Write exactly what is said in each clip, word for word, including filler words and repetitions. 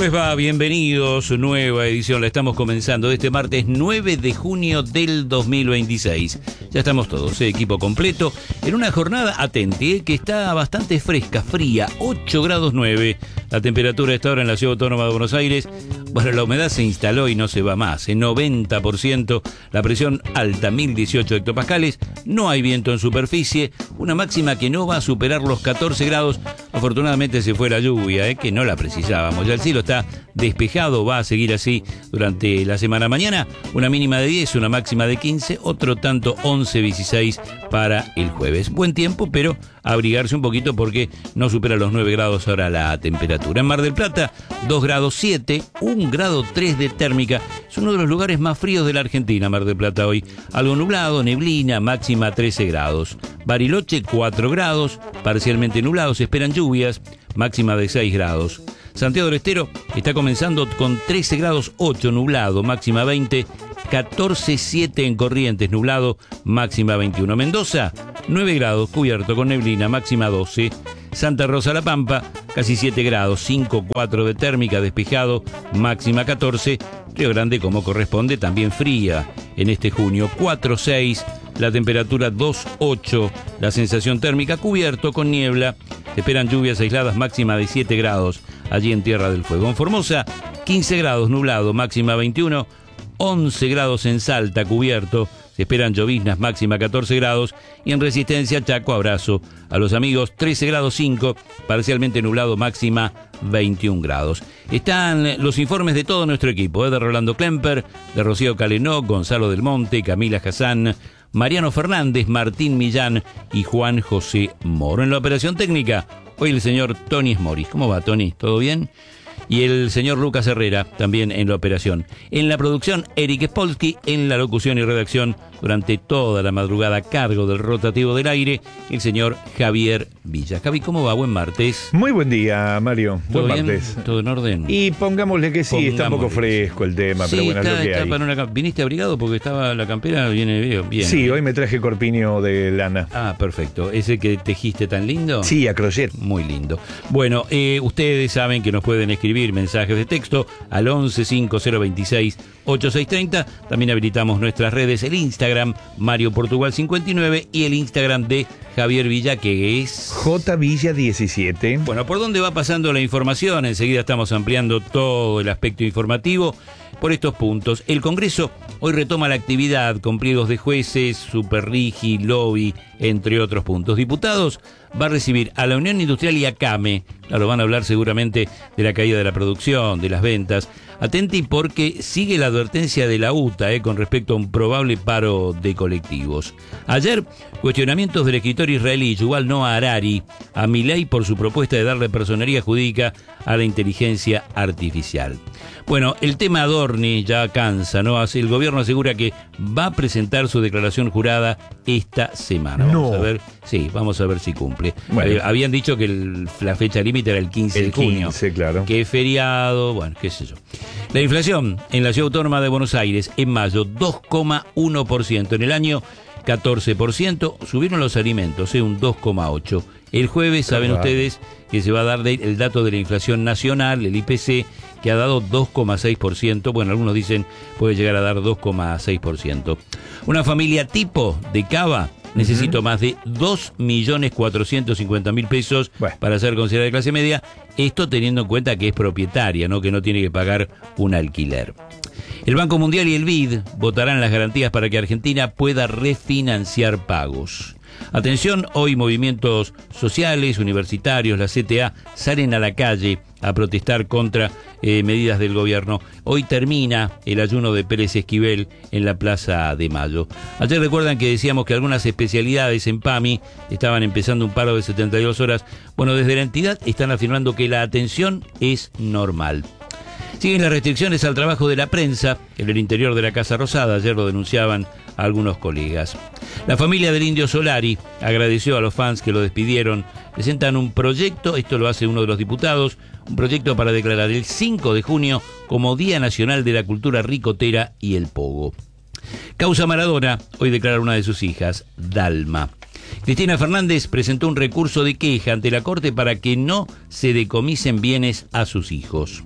les va? Bienvenidos, nueva edición, la estamos comenzando este martes nueve de junio del dos mil veintiséis. Ya estamos todos, eh, equipo completo, en una jornada, atente, eh, que está bastante fresca, fría, ocho grados nueve. La temperatura está ahora en la Ciudad Autónoma de Buenos Aires. Bueno, la humedad se instaló y no se va más, en noventa por ciento, la presión alta, mil dieciocho hectopascales, no hay viento en superficie, una máxima que no va a superar los catorce grados. Afortunadamente se fue la lluvia, eh, que no la precisábamos. Ya el cielo está despejado, va a seguir así durante la semana. Mañana una mínima de diez, una máxima de quince, otro tanto once, dieciséis para el jueves. Buen tiempo, pero abrigarse un poquito porque no supera los nueve grados ahora la temperatura. En Mar del Plata, dos grados siete, un grado tres de térmica. Es uno de los lugares más fríos de la Argentina, Mar del Plata hoy. Algo nublado, neblina, máxima trece grados. Bariloche, cuatro grados, parcialmente nublado, se esperan lluvias, máxima de seis grados. Santiago del Estero está comenzando con trece grados ocho, nublado, máxima veinte, catorce siete en Corrientes, nublado, máxima veintiuno. Mendoza, nueve grados, cubierto con neblina, máxima doce. Santa Rosa La Pampa, casi siete grados, cinco cuatro de térmica, despejado, máxima catorce. Río Grande, como corresponde, también fría en este junio, cuatro seis, la temperatura dos ocho, la sensación térmica cubierto con niebla. Se esperan lluvias aisladas, máxima de siete grados allí en Tierra del Fuego. En Formosa, quince grados, nublado, máxima veintiuno, once grados en Salta, cubierto. Se esperan lloviznas, máxima catorce grados. Y en Resistencia, Chaco, abrazo a los amigos, trece grados cinco, parcialmente nublado, máxima veintiún grados. Están los informes de todo nuestro equipo, ¿eh? De Rolando Klemper, de Rocío Calenó, Gonzalo del Monte, Camila Hassan, Mariano Fernández, Martín Millán y Juan José Moro. En la operación técnica, hoy el señor Tony Smoris. ¿Cómo va, Tony? ¿Todo bien? Y el señor Lucas Herrera, también en la operación. En la producción, Eric Spolsky. En la locución y redacción, durante toda la madrugada, a cargo del rotativo del aire, el señor Javier Villa. Javi, ¿cómo va? Buen martes. Muy buen día, Mario. ¿Todo buen bien? martes. ¿Todo en orden? Y pongámosle que sí, Pongámosle. Está un poco fresco el tema, sí, pero bueno, está, es lo que está hay. para una... ¿Viniste abrigado? Porque estaba la campera, viene bien. Sí, hoy me traje corpiño de lana. Ah, perfecto. ¿Ese que tejiste tan lindo? Sí, a crochet. Muy lindo. Bueno, eh, ustedes saben que nos pueden escribir mensajes de texto al once cinco cero veintiséis ochenta y seis treinta. También habilitamos nuestras redes, el Instagram Mario Portugal cincuenta y nueve y el Instagram de Javier Villa, que es J Villa diecisiete. Bueno, ¿por dónde va pasando la información? Enseguida estamos ampliando todo el aspecto informativo por estos puntos. El Congreso hoy retoma la actividad con pliegos de jueces, Superrigi, lobby, entre otros puntos. Diputados va a recibir a la Unión Industrial y a CAME. Claro, van a hablar seguramente de la caída de la producción, de las ventas. Atenti porque sigue la advertencia de la U T A eh, con respecto a un probable paro de colectivos. Ayer, cuestionamientos del escritor israelí Yuval Noah Harari a Milei por su propuesta de darle personería jurídica a la inteligencia artificial. Bueno, el tema Adorni ya cansa, ¿no? El gobierno asegura que va a presentar su declaración jurada esta semana. Vamos no. a ver, sí, vamos a ver si cumple. Bueno. Eh, habían dicho que el, la fecha límite era el quince El de junio. quince, claro. Que es feriado, bueno, qué sé yo. La inflación en la Ciudad Autónoma de Buenos Aires en mayo, dos coma uno por ciento. En el año, catorce por ciento. Subieron los alimentos, ¿eh? Un dos coma ocho por ciento. El jueves, saben Claro. ustedes que se va a dar de, el dato de la inflación nacional, el I P C, que ha dado dos coma seis por ciento. Bueno, algunos dicen puede llegar a dar dos coma seis por ciento. Una familia tipo de Cava necesita uh-huh. más de dos millones cuatrocientos cincuenta mil pesos bueno. para ser considerada de clase media. Esto teniendo en cuenta que es propietaria, ¿no? Que no tiene que pagar un alquiler. El Banco Mundial y el B I D votarán las garantías para que Argentina pueda refinanciar pagos. Atención, hoy movimientos sociales, universitarios, la C T A salen a la calle a protestar contra eh, medidas del gobierno. Hoy termina el ayuno de Pérez Esquivel en la Plaza de Mayo. Ayer recuerdan que decíamos que algunas especialidades en PAMI estaban empezando un paro de setenta y dos horas. Bueno, desde la entidad están afirmando que la atención es normal. Siguen las restricciones al trabajo de la prensa en el interior de la Casa Rosada. Ayer lo denunciaban algunos colegas. La familia del Indio Solari agradeció a los fans que lo despidieron. Presentan un proyecto, esto lo hace uno de los diputados, un proyecto para declarar el cinco de junio como Día Nacional de la Cultura Ricotera y el Pogo. Causa Maradona, hoy declara una de sus hijas, Dalma. Cristina Fernández presentó un recurso de queja ante la Corte para que no se decomisen bienes a sus hijos.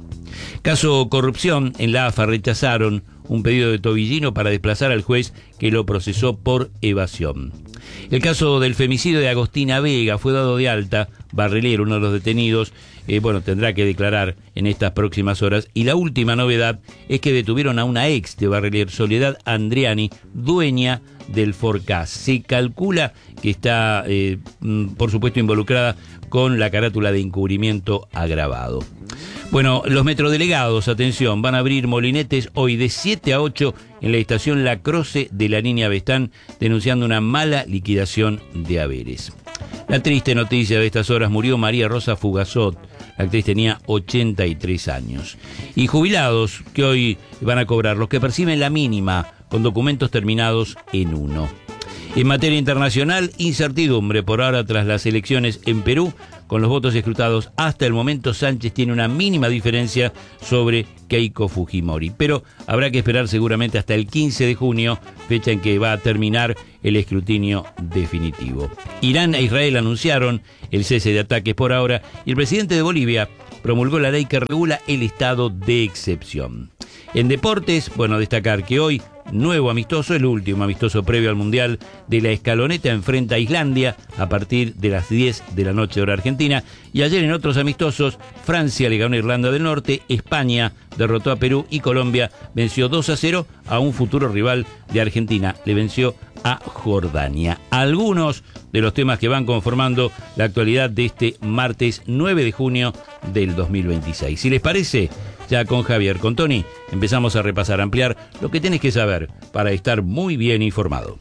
Caso corrupción, en la A F A rechazaron un pedido de Tobillino para desplazar al juez que lo procesó por evasión. El caso del femicidio de Agostina Vega fue dado de alta. Barrelier, uno de los detenidos, eh, bueno, tendrá que declarar en estas próximas horas. Y la última novedad es que detuvieron a una ex de Barrelier, Soledad Andriani, dueña del Forcás. Se calcula que está, eh, por supuesto, involucrada con la carátula de encubrimiento agravado. Bueno, los metrodelegados, atención, van a abrir molinetes hoy de siete a ocho en la estación La Croce de la línea Bestán, denunciando una mala liquidación de haberes. La triste noticia de estas horas: murió María Rosa Fugazot. La actriz tenía ochenta y tres años. Y jubilados que hoy van a cobrar, los que perciben la mínima con documentos terminados en uno. En materia internacional, incertidumbre por ahora tras las elecciones en Perú. Con los votos escrutados hasta el momento, Sánchez tiene una mínima diferencia sobre Keiko Fujimori. Pero habrá que esperar seguramente hasta el quince de junio, fecha en que va a terminar el escrutinio definitivo. Irán e Israel anunciaron el cese de ataques por ahora y el presidente de Bolivia promulgó la ley que regula el estado de excepción. En deportes, bueno, destacar que hoy, nuevo amistoso, el último amistoso previo al Mundial de la Escaloneta, enfrenta a Islandia a partir de las diez de la noche hora argentina. Y ayer en otros amistosos, Francia le ganó a Irlanda del Norte, España derrotó a Perú y Colombia venció dos a cero a un futuro rival de Argentina. Le venció a Jordania. Algunos de los temas que van conformando la actualidad de este martes nueve de junio del dos mil veintiséis. Si les parece, ya con Javier, con Tony, empezamos a repasar, a ampliar lo que tenés que saber para estar muy bien informado.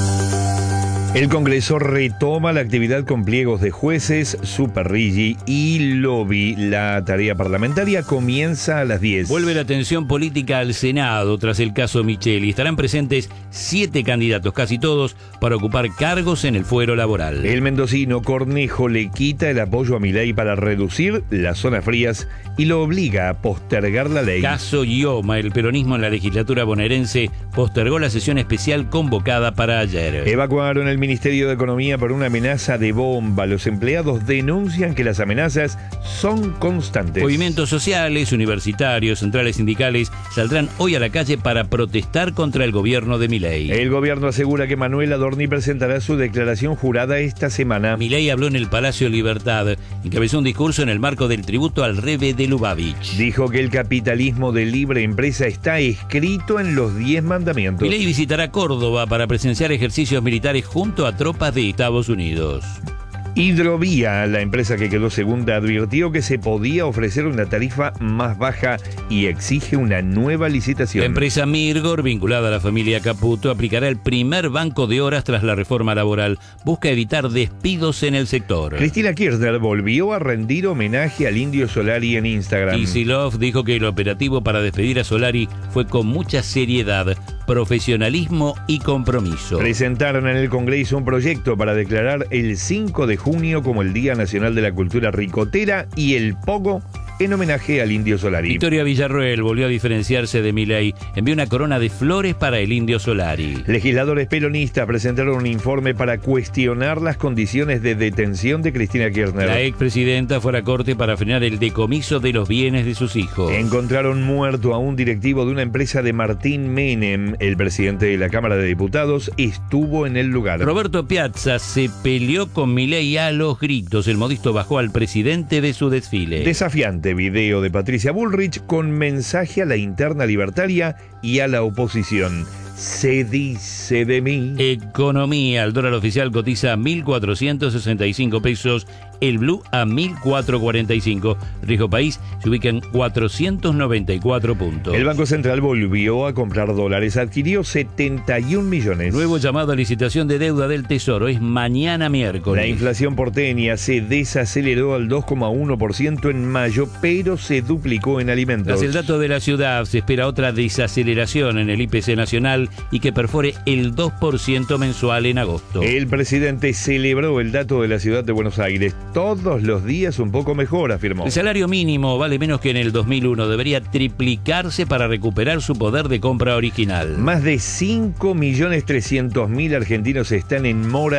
El Congreso retoma la actividad con pliegos de jueces, superrigi y lobby. La tarea parlamentaria comienza a las diez. Vuelve la tensión política al Senado tras el caso Micheli. Estarán presentes siete candidatos, casi todos, para ocupar cargos en el fuero laboral. El mendocino Cornejo le quita el apoyo a Milei para reducir las zonas frías y lo obliga a postergar la ley. Caso Ioma, el peronismo en la legislatura bonaerense postergó la sesión especial convocada para ayer. Evacuaron el Ministerio de Economía por una amenaza de bomba. Los empleados denuncian que las amenazas son constantes. Movimientos sociales, universitarios, centrales sindicales saldrán hoy a la calle para protestar contra el gobierno de Milei. El gobierno asegura que Manuel Adorni presentará su declaración jurada esta semana. Milei habló en el Palacio Libertad, encabezó un discurso en el marco del tributo al Rebe de Lubavitch. Dijo que el capitalismo de libre empresa está escrito en los diez mandamientos. Milei visitará Córdoba para presenciar ejercicios militares junto a tropas de Estados Unidos. Hidrovía, la empresa que quedó segunda, advirtió que se podía ofrecer una tarifa más baja y exige una nueva licitación. La empresa Mirgor, vinculada a la familia Caputo, aplicará el primer banco de horas tras la reforma laboral. Busca evitar despidos en el sector. Cristina Kirchner volvió a rendir homenaje al Indio Solari en Instagram. Kicillof dijo que el operativo para despedir a Solari fue con mucha seriedad, profesionalismo y compromiso. Presentaron en el Congreso un proyecto para declarar el cinco de junio como el Día Nacional de la Cultura Ricotera y el Pogo en homenaje al Indio Solari. Victoria Villarroel volvió a diferenciarse de Milei. Envió una corona de flores para el Indio Solari. Legisladores peronistas presentaron un informe para cuestionar las condiciones de detención de Cristina Kirchner. La expresidenta fue a la corte para frenar el decomiso de los bienes de sus hijos. Encontraron muerto a un directivo de una empresa de Martín Menem. El presidente de la Cámara de Diputados estuvo en el lugar. Roberto Piazza se peleó con Milei a los gritos. El modisto bajó al presidente de su desfile. Desafiante video de Patricia Bullrich con mensaje a la interna libertaria y a la oposición. Se dice de mí. Economía. El dólar oficial cotiza a mil cuatrocientos sesenta y cinco pesos. El blue a mil cuatrocientos cuarenta y cinco. Riesgo país se ubica en cuatrocientos noventa y cuatro puntos. El Banco Central volvió a comprar dólares. Adquirió setenta y un millones. Nuevo llamado a licitación de deuda del Tesoro. Es mañana miércoles. La inflación porteña se desaceleró al dos coma uno por ciento en mayo, pero se duplicó en alimentos. Tras el dato de la ciudad, se espera otra desaceleración en el I P C nacional y que perfore el dos por ciento mensual en agosto. El presidente celebró el dato de la ciudad de Buenos Aires. Todos los días un poco mejor, afirmó. El salario mínimo vale menos que en el dos mil uno. Debería triplicarse para recuperar su poder de compra original. Más de cinco millones trescientos mil argentinos están en mora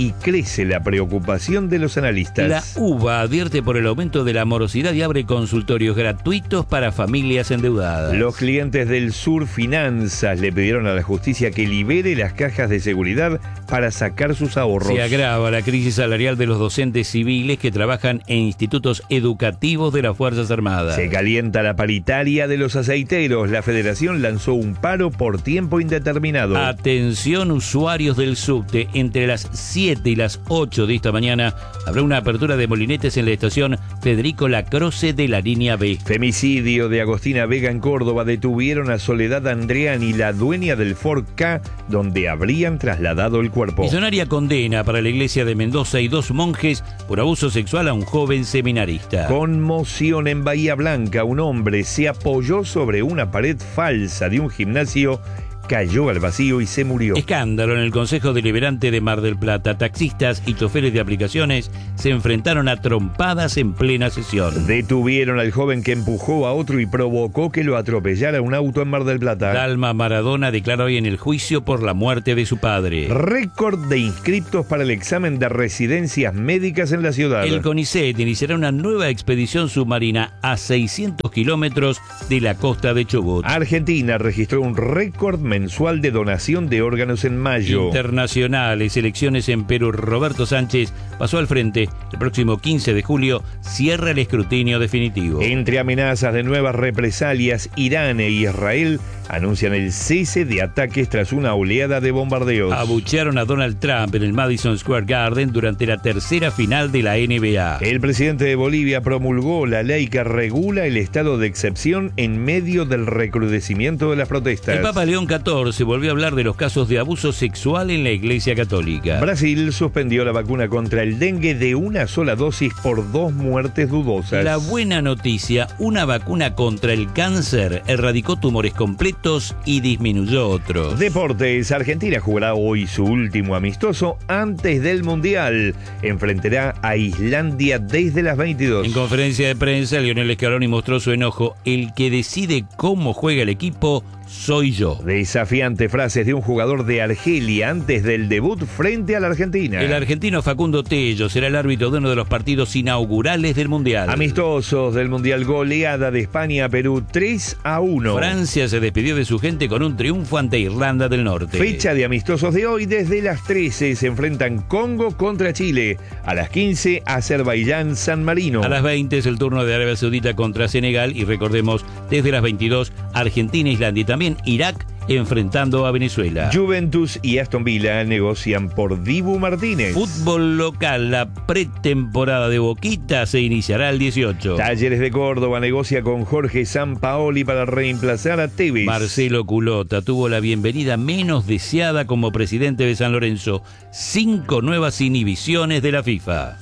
y crece la preocupación de los analistas. La UBA advierte por el aumento de la morosidad y abre consultorios gratuitos para familias endeudadas. Los clientes del Sur Finanzas le pidieron a la justicia que libere las cajas de seguridad para sacar sus ahorros. Se agrava la crisis salarial de los docentes civiles que trabajan en institutos educativos de las Fuerzas Armadas. Se calienta la paritaria de los aceiteros. La federación lanzó un paro por tiempo indeterminado. Atención usuarios del subte, entre las siete y las ocho de esta mañana habrá una apertura de molinetes en la estación Federico Lacroce de la línea B. Femicidio de Agostina Vega en Córdoba. Detuvieron a Soledad Andreani, la dueña del Ford K, donde habrían trasladado el cuerpo. Millonaria condena para la iglesia de Mendoza y dos monjes por abuso sexual a un joven seminarista. Conmoción en Bahía Blanca. Un hombre se apoyó sobre una pared falsa de un gimnasio, cayó al vacío y se murió. Escándalo en el Consejo Deliberante de Mar del Plata. Taxistas y choferes de aplicaciones se enfrentaron a trompadas en plena sesión. Detuvieron al joven que empujó a otro y provocó que lo atropellara un auto en Mar del Plata. Dalma Maradona declara hoy en el juicio por la muerte de su padre. Récord de inscriptos para el examen de residencias médicas en la ciudad. El CONICET iniciará una nueva expedición submarina a seiscientos kilómetros de la costa de Chubut. Argentina registró un récord mensual de donación de órganos en mayo. Internacionales, elecciones en Perú. Roberto Sánchez pasó al frente. El próximo quince de julio cierra el escrutinio definitivo. Entre amenazas de nuevas represalias, Irán e Israel anuncian el cese de ataques tras una oleada de bombardeos. Abuchearon a Donald Trump en el Madison Square Garden durante la tercera final de la N B A. El presidente de Bolivia promulgó la ley que regula el estado de excepción en medio del recrudecimiento de las protestas. El Papa León catorce volvió a hablar de los casos de abuso sexual en la Iglesia Católica. Brasil suspendió la vacuna contra el dengue de una sola dosis por dos muertes dudosas. La buena noticia, una vacuna contra el cáncer erradicó tumores completos y disminuyó otros. Deportes. Argentina jugará hoy su último amistoso antes del Mundial. Enfrentará a Islandia desde las veintidós. En conferencia de prensa, Lionel Scaloni mostró su enojo. El que decide cómo juega el equipo soy yo. Desafiantes frases de un jugador de Argelia antes del debut frente a la Argentina. El argentino Facundo Tello será el árbitro de uno de los partidos inaugurales del Mundial. Amistosos del Mundial. Goleada de España a Perú tres a uno. Francia se despidió de su gente con un triunfo ante Irlanda del Norte. Fecha de amistosos de hoy. Desde las trece se enfrentan Congo contra Chile. A las quince Azerbaiyán San Marino. A las veinte es el turno de Arabia Saudita contra Senegal. Y recordemos, desde las veintidós Argentina, Islandia y también Irak enfrentando a Venezuela. Juventus y Aston Villa negocian por Dibu Martínez. Fútbol local. La pretemporada de Boquita se iniciará el dieciocho. Talleres de Córdoba negocia con Jorge Sampaoli para reemplazar a Tevez. Marcelo Culota tuvo la bienvenida menos deseada como presidente de San Lorenzo. Cinco nuevas inhibiciones de la FIFA.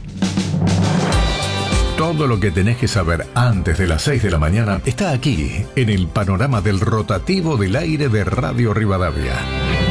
Todo lo que tenés que saber antes de las seis de la mañana está aquí, en el panorama del rotativo del aire de Radio Rivadavia.